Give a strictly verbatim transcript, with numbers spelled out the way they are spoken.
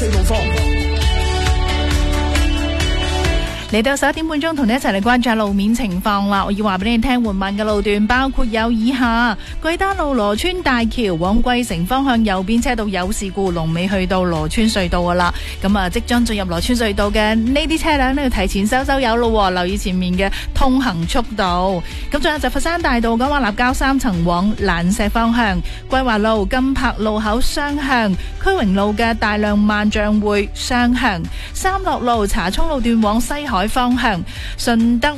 隧路況。 嚟到十一點半鐘，同你一齊嚟關注路面情況啦。我要話俾你聽，緩慢嘅路段包括有以下：貴丹路羅村大橋往桂城方向右邊車道有事故，龍尾去到羅村隧道噶啦。咁啊，即將進入羅村隧道嘅呢啲車輛呢，要提前收收油咯，留意前面嘅通行速度。咁仲有就佛山大道講話立交三層往蘭石方向，桂華路金柏路口雙向，區榮路嘅大量萬象匯雙向，三樂路茶涌路段往西海方向，順德